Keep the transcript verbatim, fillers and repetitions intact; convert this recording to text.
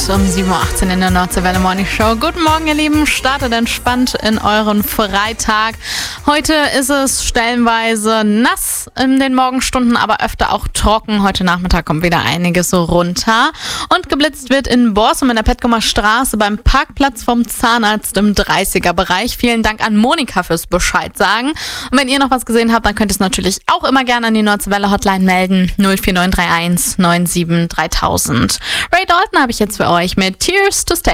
um sieben Uhr achtzehn in der Nordseewelle Morning Show. Guten Morgen, ihr Lieben. Startet entspannt in euren Freitag. Heute ist es stellenweise nass in den Morgenstunden, aber öfter auch trocken. Heute Nachmittag kommt wieder einiges so runter. Und geblitzt wird in Borsum in der Petkumer Straße beim Parkplatz vom Zahnarzt im dreißiger-Bereich. Vielen Dank an Monika fürs Bescheid sagen. Und wenn ihr noch was gesehen habt, dann könnt ihr es natürlich auch immer gerne an die Nordseewelle Hotline melden. null vier neun drei eins neun sieben drei tausend. Ray Dalton habe ich jetzt für euch mit Tears to Stay.